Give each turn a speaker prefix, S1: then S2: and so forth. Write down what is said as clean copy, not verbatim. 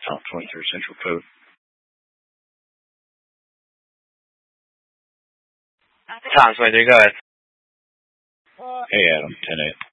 S1: Top 23 Central Code.
S2: Tom 23, go ahead.
S1: Hey, Adam, 10-8.